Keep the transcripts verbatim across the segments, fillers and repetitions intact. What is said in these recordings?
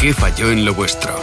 ¿Qué falló en lo vuestro?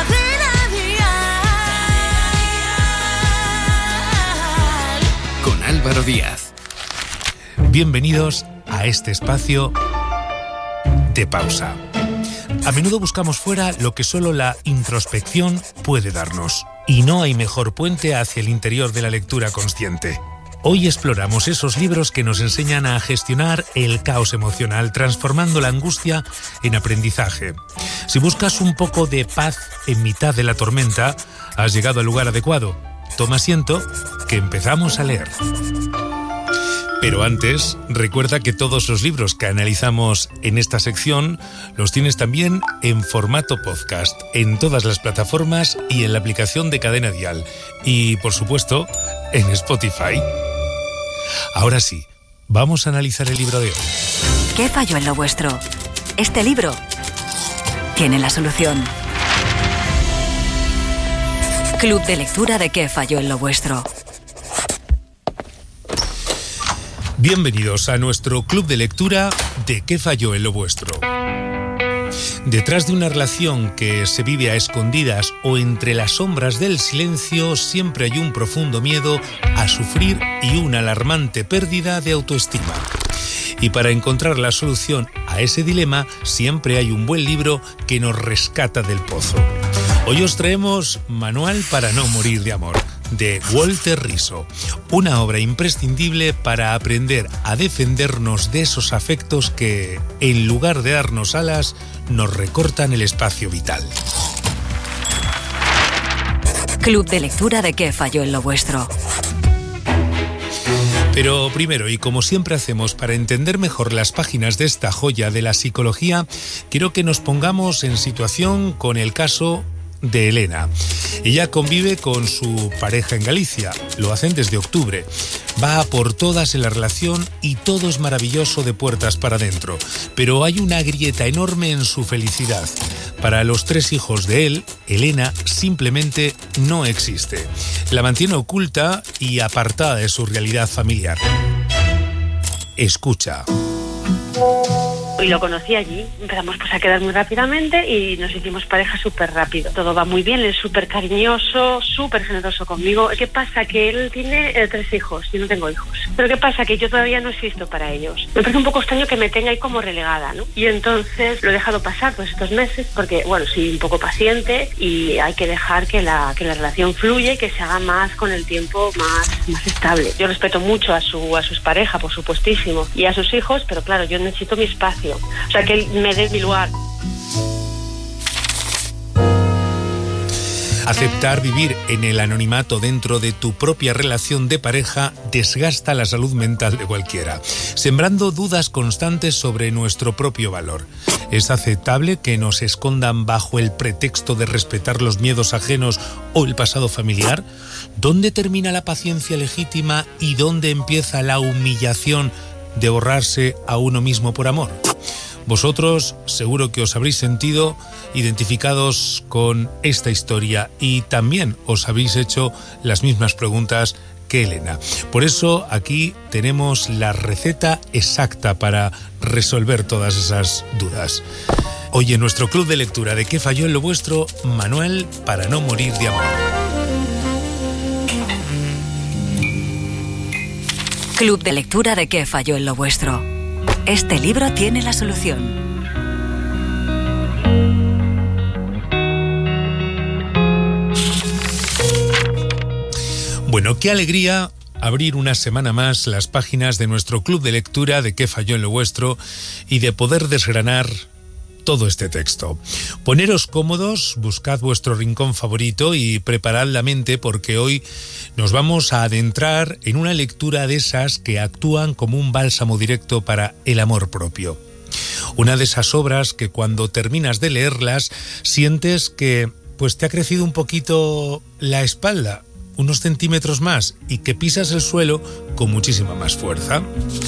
Con Álvaro Díaz. Bienvenidos a este espacio de pausa. A menudo buscamos fuera lo que solo la introspección puede darnos, y no hay mejor puente hacia el interior de la lectura consciente. Hoy exploramos esos libros que nos enseñan a gestionar el caos emocional, transformando la angustia en aprendizaje. Si buscas un poco de paz en mitad de la tormenta, has llegado al lugar adecuado. Toma asiento, que empezamos a leer. Pero antes, recuerda que todos los libros que analizamos en esta sección los tienes también en formato podcast, en todas las plataformas y en la aplicación de Cadena Dial. Y, por supuesto, en Spotify. Ahora sí, vamos a analizar el libro de hoy. ¿Qué falló en lo vuestro? Este libro tiene la solución. Club de lectura de ¿Qué falló en lo vuestro? Bienvenidos a nuestro club de lectura de ¿Qué falló en lo vuestro? Detrás de una relación que se vive a escondidas o entre las sombras del silencio, siempre hay un profundo miedo a sufrir y una alarmante pérdida de autoestima. Y para encontrar la solución a ese dilema, siempre hay un buen libro que nos rescata del pozo. Hoy os traemos Manual para no morir de amor, de Walter Rizzo, una obra imprescindible para aprender a defendernos de esos afectos que, en lugar de darnos alas, nos recortan el espacio vital. Club de lectura de ¿Qué falló en lo vuestro? Pero primero, y como siempre hacemos para entender mejor las páginas de esta joya de la psicología, quiero que nos pongamos en situación con el caso de Elena. Ella convive con su pareja en Galicia, lo hacen desde octubre. Va a por todas en la relación y todo es maravilloso de puertas para adentro, pero hay una grieta enorme en su felicidad. Para los tres hijos de él, Elena simplemente no existe. La mantiene oculta y apartada de su realidad familiar. Escucha. Y lo conocí allí, empezamos pues a quedar muy rápidamente y nos hicimos pareja súper rápido. Todo va muy bien, él es súper cariñoso, súper generoso conmigo. ¿Qué pasa? Que él tiene eh, tres hijos, yo no tengo hijos. Pero ¿qué pasa? Que yo todavía no existo para ellos. Me parece un poco extraño que me tenga ahí como relegada, ¿no? Y entonces lo he dejado pasar todos estos meses porque, bueno, soy un poco paciente y hay que dejar que la, que la relación fluya y que se haga más con el tiempo más, más estable. Yo respeto mucho a su a sus parejas, por supuestísimo, y a sus hijos, pero claro, yo necesito mi espacio. O sea, que él me dé mi lugar. Aceptar vivir en el anonimato dentro de tu propia relación de pareja desgasta la salud mental de cualquiera, sembrando dudas constantes sobre nuestro propio valor. ¿Es aceptable que nos escondan bajo el pretexto de respetar los miedos ajenos o el pasado familiar? ¿Dónde termina la paciencia legítima y dónde empieza la humillación de borrarse a uno mismo por amor? Vosotros seguro que os habréis sentido identificados con esta historia y también os habéis hecho las mismas preguntas que Elena. Por eso aquí tenemos la receta exacta para resolver todas esas dudas. Hoy en nuestro club de lectura de ¿Qué falló en lo vuestro? Manual para no morir de amor. Club de lectura de ¿Qué falló en lo vuestro? Este libro tiene la solución. Bueno, qué alegría abrir una semana más las páginas de nuestro club de lectura de ¿Qué falló en lo vuestro? Y de poder desgranar todo este texto. Poneros cómodos, buscad vuestro rincón favorito y preparad la mente porque hoy nos vamos a adentrar en una lectura de esas que actúan como un bálsamo directo para el amor propio. Una de esas obras que cuando terminas de leerlas sientes que pues te ha crecido un poquito la espalda, unos centímetros más, y que pisas el suelo con muchísima más fuerza.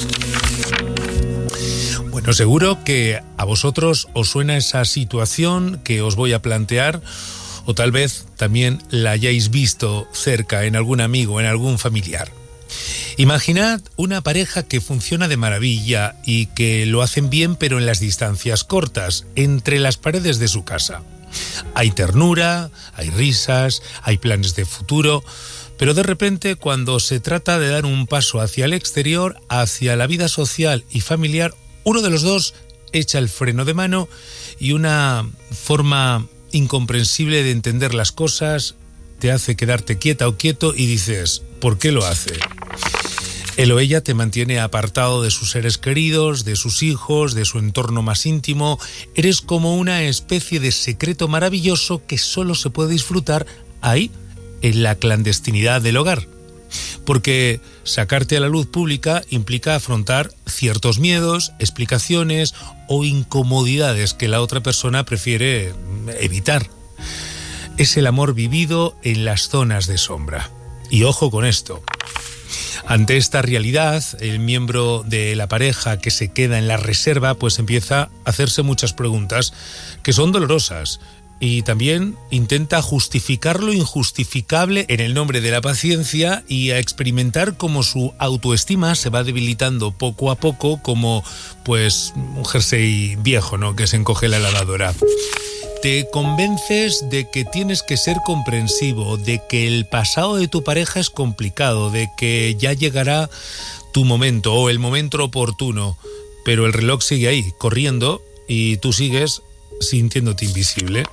Bueno, seguro que a vosotros os suena esa situación que os voy a plantear, o tal vez también la hayáis visto cerca en algún amigo, en algún familiar. Imaginad una pareja que funciona de maravilla y que lo hacen bien, pero en las distancias cortas, entre las paredes de su casa. Hay ternura, hay risas, hay planes de futuro, pero de repente cuando se trata de dar un paso hacia el exterior, hacia la vida social y familiar, uno de los dos echa el freno de mano y una forma incomprensible de entender las cosas te hace quedarte quieta o quieto y dices, ¿por qué lo hace? Él o ella te mantiene apartado de sus seres queridos, de sus hijos, de su entorno más íntimo. Eres como una especie de secreto maravilloso que solo se puede disfrutar ahí, en la clandestinidad del hogar. Porque sacarte a la luz pública implica afrontar ciertos miedos, explicaciones o incomodidades que la otra persona prefiere evitar. Es el amor vivido en las zonas de sombra. Y ojo con esto. Ante esta realidad, el miembro de la pareja que se queda en la reserva pues empieza a hacerse muchas preguntas que son dolorosas y también intenta justificar lo injustificable en el nombre de la paciencia y a experimentar cómo su autoestima se va debilitando poco a poco como pues un jersey viejo, ¿no?, que se encoge la lavadora. Te convences de que tienes que ser comprensivo, de que el pasado de tu pareja es complicado, de que ya llegará tu momento o el momento oportuno, pero el reloj sigue ahí, corriendo, y tú sigues sintiéndote invisible.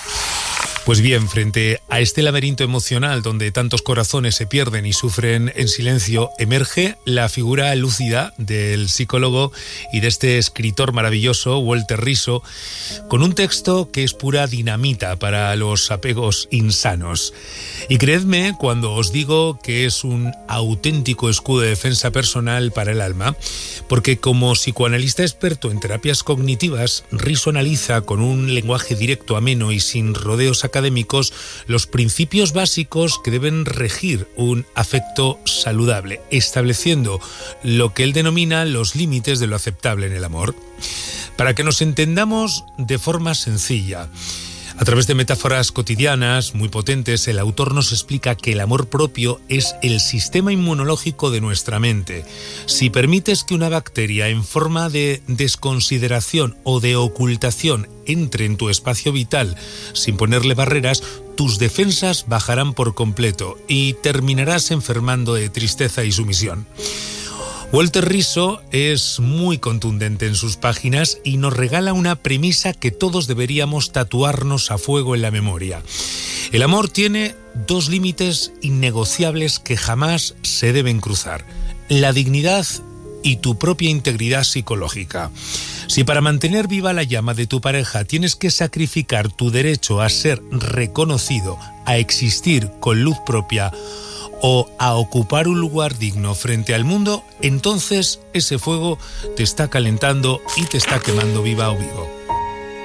Pues bien, frente a este laberinto emocional donde tantos corazones se pierden y sufren en silencio, emerge la figura lúcida del psicólogo y de este escritor maravilloso, Walter Rizzo, con un texto que es pura dinamita para los apegos insanos. Y creedme cuando os digo que es un auténtico escudo de defensa personal para el alma, porque como psicoanalista experto en terapias cognitivas, Rizzo analiza con un lenguaje directo, ameno y sin rodeos académicos los principios básicos que deben regir un afecto saludable, estableciendo lo que él denomina los límites de lo aceptable en el amor. Para que nos entendamos de forma sencilla, a través de metáforas cotidianas muy potentes, el autor nos explica que el amor propio es el sistema inmunológico de nuestra mente. Si permites que una bacteria en forma de desconsideración o de ocultación entre en tu espacio vital sin ponerle barreras, tus defensas bajarán por completo y terminarás enfermando de tristeza y sumisión. Walter Rizzo es muy contundente en sus páginas y nos regala una premisa que todos deberíamos tatuarnos a fuego en la memoria. El amor tiene dos límites innegociables que jamás se deben cruzar: la dignidad y tu propia integridad psicológica. Si para mantener viva la llama de tu pareja tienes que sacrificar tu derecho a ser reconocido, a existir con luz propia o a ocupar un lugar digno frente al mundo, entonces ese fuego te está calentando y te está quemando viva o vivo.